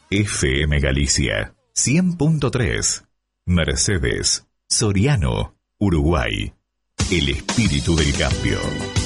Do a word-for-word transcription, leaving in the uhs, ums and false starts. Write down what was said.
F M Galicia cien punto tres. Mercedes, Soriano, Uruguay. El espíritu del cambio.